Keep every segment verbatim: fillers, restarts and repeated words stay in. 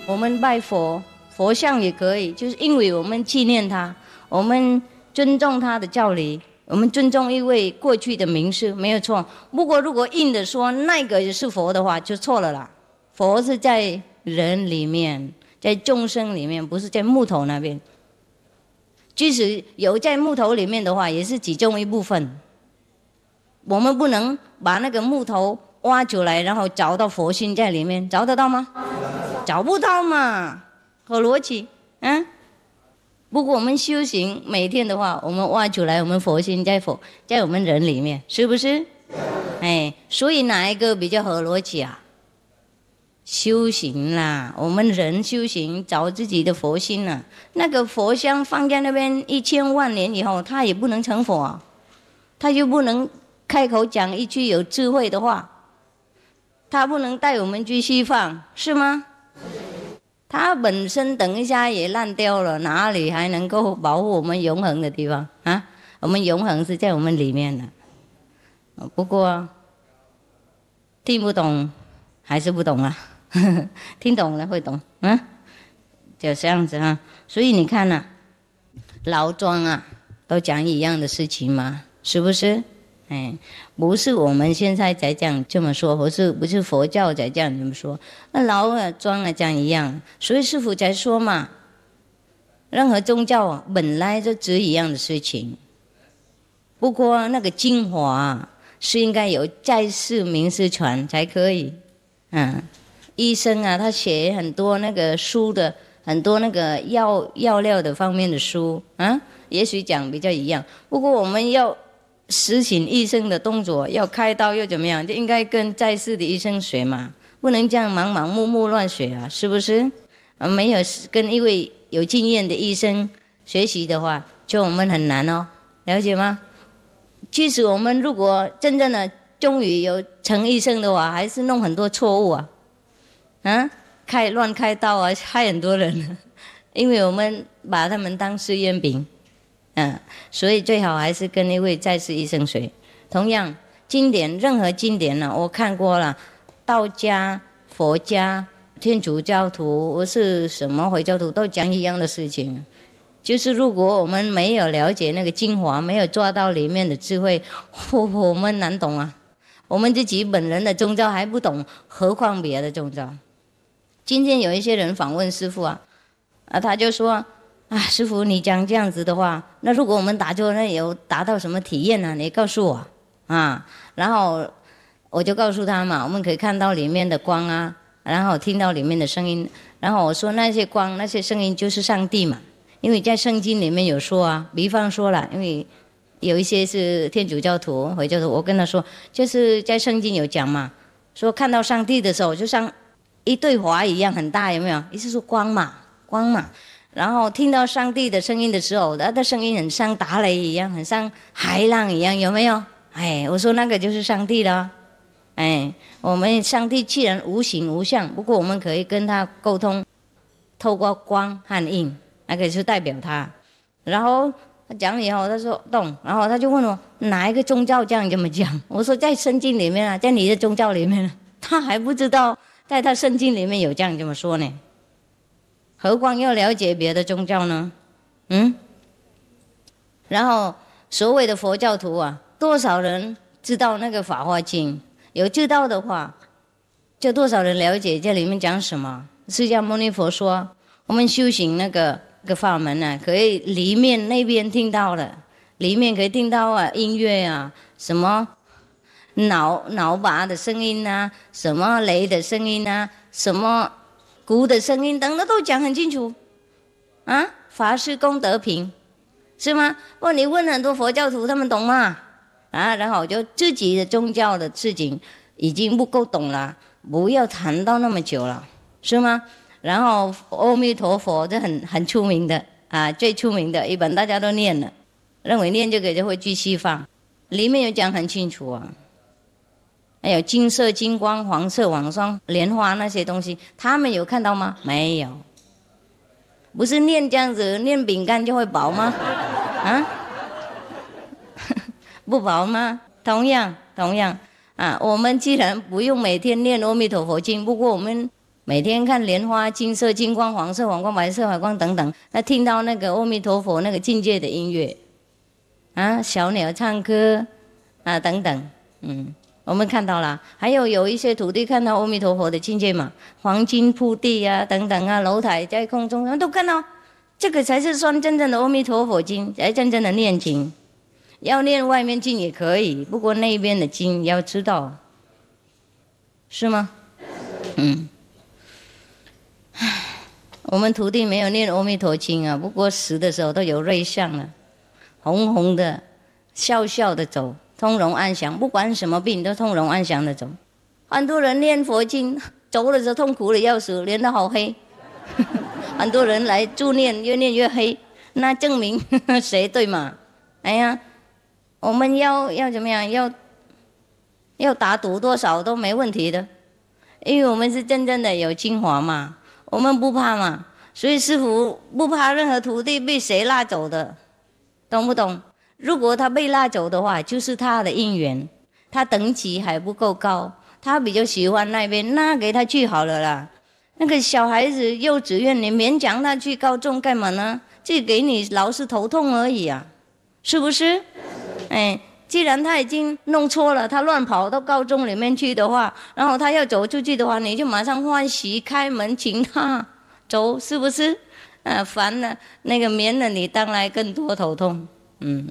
我们拜佛，佛像也可以，就是因为我们纪念他，我们尊重他的教理，我们尊重一位过去的名士，没有错。不过如果硬的说那个是佛的话，就错了啦。佛是在人里面，在众生里面，不是在木头那边。即使有在木头里面的话，也是其中一部分。我们不能把那个木头挖出来，然后找到佛心在里面，找得到吗？找不到嘛，合逻辑，嗯。不过我们修行每天的话，我们挖出来，我们佛心在佛在我们人里面，是不是？哎，所以哪一个比较合逻辑啊？修行啦，我们人修行找自己的佛心啊。那个佛像放在那边一千万年以后，他也不能成佛啊，他就不能开口讲一句有智慧的话，他不能带我们去西方，是吗？他本身等一下也烂掉了，哪里还能够保护我们永恒的地方啊？我们永恒是在我们里面的。不过听不懂还是不懂啊。听懂了会懂，嗯，就这样子啊。所以你看啊，老庄啊，都讲一样的事情嘛，是不是？哎，不是我们现在才讲这么说，不是不是佛教才这样这么说，那老啊庄啊讲一样，所以师父才说嘛，任何宗教啊本来就指一样的事情，不过那个精华啊是应该有在世名师传才可以，嗯。医生啊，他写很多那个书的，很多那个药药料的方面的书啊，也许讲比较一样。不过我们要实行医生的动作，要开刀又怎么样，就应该跟在世的医生学嘛，不能这样盲盲目目乱学啊，是不是？啊，没有跟一位有经验的医生学习的话，就我们很难哦，了解吗？即使我们如果真正的终于有成医生的话，还是弄很多错误啊。啊，开乱开刀啊，害很多人，因为我们把他们当试验品，嗯，所以最好还是跟一位在世医生学。同样，经典任何经典呢、啊，我看过了，道家、佛家、天主教徒，或是什么回教徒，都讲一样的事情，就是如果我们没有了解那个精华，没有抓到里面的智慧，我我们难懂啊。我们自己本人的宗教还不懂，何况别的宗教。今天有一些人访问师父啊，啊，他就说啊，师父你讲这样子的话，那如果我们打坐那有达到什么体验呢、啊？你告诉我啊。然后我就告诉他嘛，我们可以看到里面的光啊，然后听到里面的声音。然后我说那些光、那些声音就是上帝嘛，因为在圣经里面有说啊，比方说了，因为有一些是天主教徒、回教徒，我跟他说，就是在圣经有讲嘛，说看到上帝的时候，就像一对华一样很大，有没有？意思说光嘛，光嘛。然后听到上帝的声音的时候，他的声音很像打雷一样，很像海浪一样，有没有？哎，我说那个就是上帝了。哎，我们上帝既然无形无相，不过我们可以跟他沟通，透过光和印，那个就代表他。然后他讲以后，他说懂，然后他就问我哪一个宗教这样这么讲？我说在圣经里面啊，在你的宗教里面，他还不知道。在他圣经里面有这样这么说呢，何况要了解别的宗教呢？嗯，然后所谓的佛教徒啊，多少人知道那个法华经？有知道的话，就多少人了解这里面讲什么？释迦牟尼佛说，我们修行那个那个法门啊，可以里面那边听到了，里面可以听到啊音乐啊什么。脑脑拔的声音啊，什么雷的声音啊，什么鼓的声音等等都讲很清楚啊。法师功德品是吗？不，你问很多佛教徒，他们懂吗？啊，然后我就自己的宗教的事情已经不够懂了，不要谈到那么久了，是吗？然后阿弥陀佛这很很出名的啊，最出名的一本大家都念了，认为念这个就会去西方，里面有讲很清楚啊。还有金色、金光、黄色、网霜、莲花那些东西，他们有看到吗？没有。不是念这样子，念饼干就会饱吗？啊，不饱吗？同样，同样啊，我们既然不用每天念阿弥陀佛经，不过我们每天看莲花、金色、金光、黄色、黄光、白色、白光等等，那听到那个阿弥陀佛那个境界的音乐，啊，小鸟唱歌啊等等，嗯，我们看到了。还有有一些徒弟看到阿弥陀佛的境界嘛，黄金铺地啊等等啊，楼台在空中，他们都看到，这个才是算真正的阿弥陀佛经，才真正的念经。要念外面经也可以，不过那边的经要知道，是吗？嗯。我们徒弟没有念阿弥陀经啊，不过死的时候都有瑞相了，红红的，笑笑的走，通融安详，不管什么病都通融安详的走。很多人念佛经，走的时候痛苦的要死，脸都好黑。很多人来助念，越念越黑，那证明谁对嘛？哎呀，我们要要怎么样？要要打赌多少都没问题的，因为我们是真正的有精华嘛。我们不怕嘛，所以师父不怕任何徒弟被谁拉走的，懂不懂？如果他被拉走的话，就是他的因缘，他等级还不够高，他比较喜欢那边，那给他去好了啦。那个小孩子幼稚园，你勉强他去高中干嘛呢？这给你老是头痛而已啊，是不是？哎。既然他已经弄错了，他乱跑到高中里面去的话，然后他要走出去的话，你就马上欢喜开门请他走，是不是？啊，烦了，那个免了你当然更多头痛。嗯，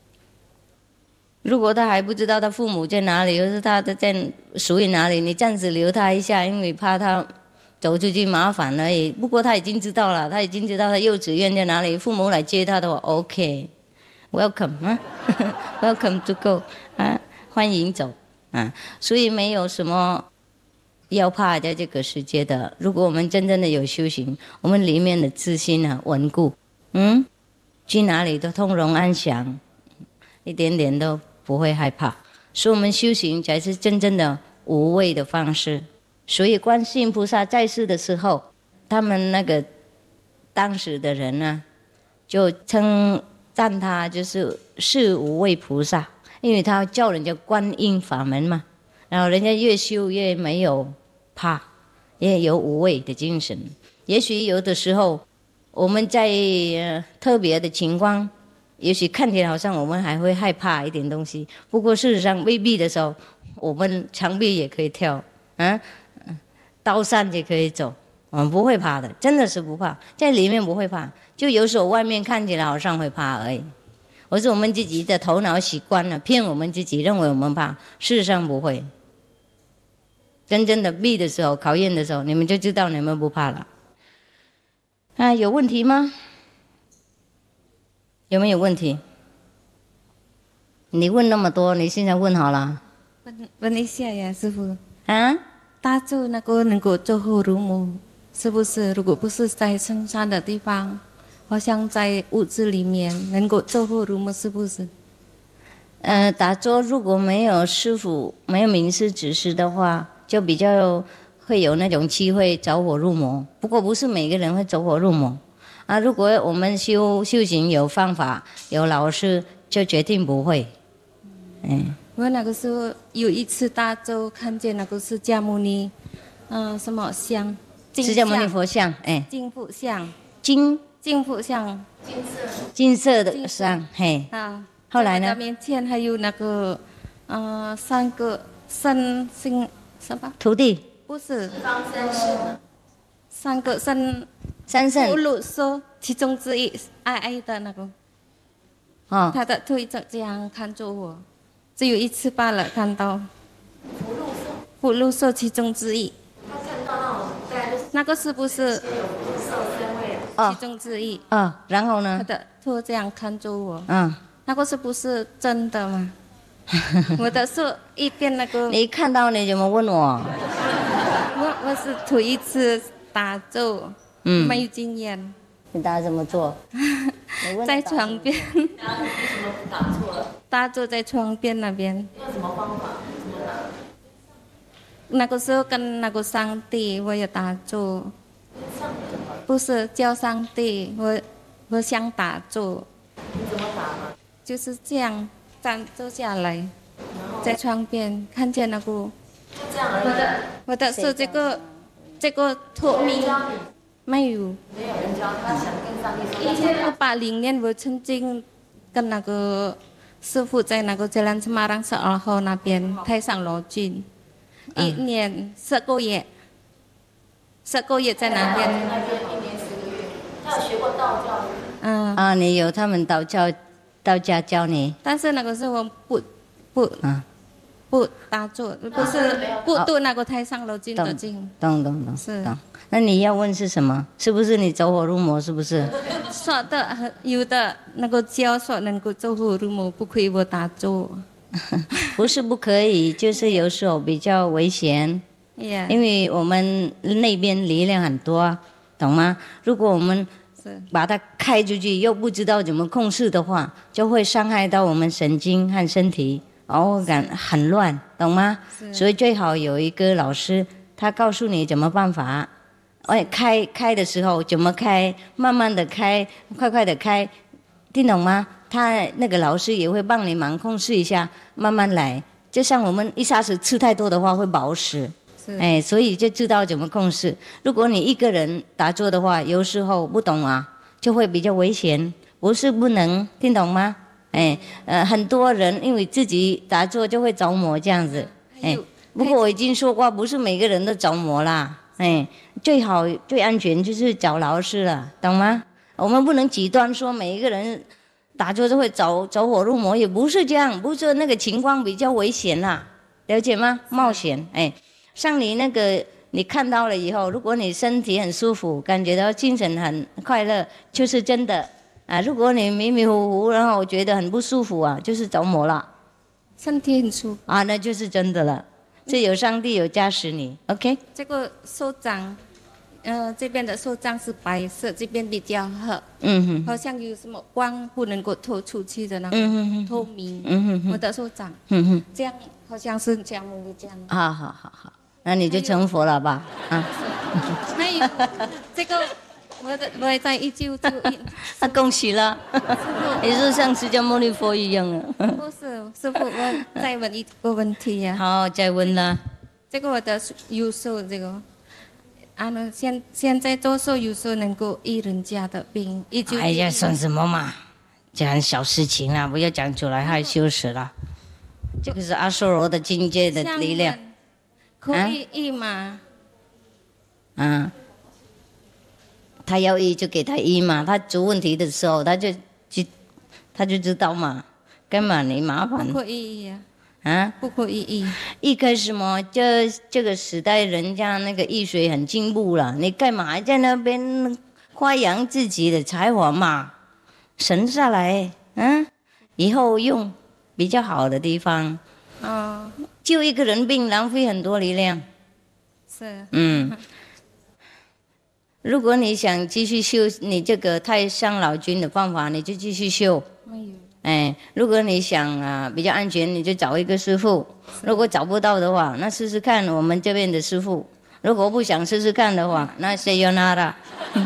如果他还不知道他父母在哪里，或是他的在属于哪里，你暂时留他一下，因为怕他走出去麻烦而已。不过他已经知道了，他已经知道他幼稚园在哪里，父母来接他的话 ，OK。Welcome 啊，Welcome to go 啊，欢迎走啊，所以没有什么要怕在这个世界的。如果我们真正的有修行，我们里面的自信啊稳固，嗯，去哪里都通融安详，一点点都不会害怕。所以我们修行才是真正的无畏的方式。所以观世音菩萨在世的时候，他们那个当时的人呢，就称赞他就是是无畏菩萨，因为他叫人家观音法门嘛，然后人家越修越没有怕，也有无畏的精神。也许有的时候我们在、呃、特别的情况，也许看起来好像我们还会害怕一点东西，不过事实上未必的时候，我们墙壁也可以跳，啊，刀山也可以走，我们不会怕的，真的是不怕，在里面不会怕，就有时候外面看起来好像会怕而已。或是我们自己的头脑习惯了，骗我们自己，认为我们怕，事实上不会。真正的逼的时候，考验的时候，你们就知道你们不怕了。啊，有问题吗？有没有问题？你问那么多，你现在问好了。 问问一下呀，师父。 啊？ 大咒那个能够走火入魔，是不是？如果不是在深山的地方，好像在屋子里面能够走火入魔，是不是？ 呃，打坐如果没有师父、没有明师指示的话，就比较会有那种机会走火入魔。不过不是每个人会走火入魔啊。如果我们修修行有方法、有老师，就决定不会。嗯。 我那个时候有一次大咒，看见那个释迦牟尼，嗯、呃，什么像？ 释迦牟尼佛像，哎。 金佛像。 金。 金佛像。 金色。金色的像，嘿。 啊。 后来呢？ 面前还有那个，呃，三个圣圣什么？ 徒弟。 不是。三个圣。 三圣。 福禄寿其中之一，矮矮的那个。 哦。 他的腿就这样看着我。只有一次罢了，看到福禄寿，福禄寿其中之一。他看到那种在那个是不是其中之一？ 啊、哦，然后呢？ 他的头这样看着我。 嗯， 那个是不是真的吗？我的手一边那个。 你看到你怎么问我？ 我我是头一次打咒，嗯，没有经验。 你打怎么做？ 在床边。然后你为什么打错了？打坐在床边那边。用什么方法？怎么打？那个时候跟那个上帝，我也打坐。不是叫上帝，我我想打坐。你怎么打嘛？就是这样站坐下来，在床边看见那个。这样而已。我的我的手这个这个托米没有，没有人教他，想跟上帝说。一九八零年我曾经跟那个师傅在那个 Jalan Semarang Seolah 那边太上老君，一年十个月，十个月在那边。那边一年十个月，他有学过道教。嗯。 啊，你有他们道教道家教你？ 但是那个时候不不啊。不打坐，不是不读那个太上老君的经。 懂懂懂。 是。 那你要问是什么？是不是你走火入魔？是不是？ 说的有的那个教说能够走火入魔，不可以我打坐。 不是不可以，就是有时候比较危险。 Yeah. 因为我们那边力量很多，懂吗？如果我们把它开出去，又不知道怎么控制的话，就会伤害到我们神经和身体。哦，感很乱，懂吗？所以最好有一个老师，他告诉你怎么办法。哎，开开的时候怎么开，慢慢的开，快快的开，听懂吗？他那个老师也会帮你忙控制一下，慢慢来。就像我们一下子吃太多的话会饱死，哎，所以就知道怎么控制。如果你一个人打坐的话，有时候不懂啊，就会比较危险。不是不能，听懂吗？哎，呃，很多人因为自己打坐就会着魔这样子，哎，不过我已经说过，不是每个人都着魔啦，哎，最好最安全就是找老师了，懂吗？我们不能极端说每一个人打坐都会走走火入魔，也不是这样，不是那个情况比较危险啦，了解吗？冒险，哎，像你那个你看到了以后，如果你身体很舒服，感觉到精神很快乐，就是真的。啊，如果你迷迷糊糊，然后我觉得很不舒服啊，就是着魔了。 身体很舒服啊，那就是真的了。这有上帝有加持你 ，OK？ 这个手掌，呃，这边的手掌是白色，这边比较黑。 嗯哼。 好像有什么光不能够透出去的那个透明。 嗯哼哼。 我的手掌。 嗯哼。 这样好像是这样的这样。 好好好好，那你就成佛了吧？啊。 还有这个。我的我在一九九一， 那恭喜了，也是像释迦牟尼佛一样啊。 不是，师父，我再问一个问题呀、 啊。好，再问了。 这个我的右手这个，啊，现现在左手右手能够医人家的病，一九。 哎呀，算什么嘛，这很小事情啊，不要讲出来，害羞死了。这个是阿修罗的境界的力量。 可以医吗？ 啊。他要医就给他医嘛，他出问题的时候他就就他就知道嘛，干嘛你麻烦？ 不可以医啊！ 啊， 不可以医。 医开什么？这这个时代人家那个医学很进步了，你干嘛还在那边发扬自己的才华嘛？省下来，嗯、啊，以后用比较好的地方。 哦。 救一个人病浪费很多力量。 是。 嗯。如果你想继续修你这个太上老君的方法，你就继续修。 没有。 哎，如果你想啊比较安全，你就找一个师父。如果找不到的话，那试试看我们这边的师父。如果不想试试看的话，那谁要拿了？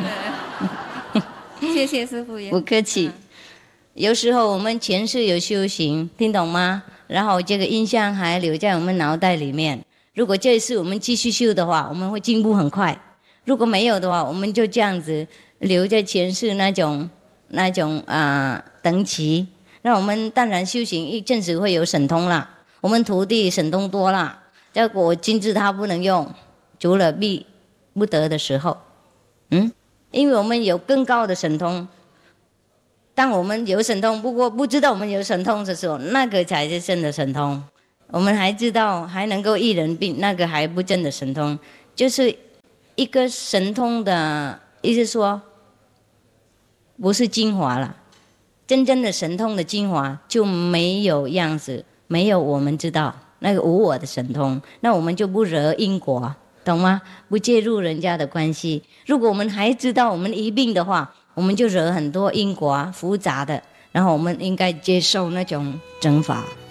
谢谢师父。 不客气。嗯、有时候我们前世有修行，听懂吗？然后这个印象还留在我们脑袋里面。如果这一次我们继续修的话，我们会进步很快。如果没有的话，我们就这样子留在前世那种那种啊、呃、等级。那我们当然修行一阵子会有神通啦，我们徒弟神通多啦。结果金字塔不能用，除了必不得的时候，嗯，因为我们有更高的神通。当我们有神通，不过不知道我们有神通的时候，那个才是真的神通。我们还知道还能够医人病，那个还不真的神通，就是一个神通的意思说，不是精华了。真正的神通的精华就没有样子，没有我们知道那个无我的神通，那我们就不惹因果，懂吗？不介入人家的关系。如果我们还知道我们一病的话，我们就惹很多因果复杂的，然后我们应该接受那种惩罚。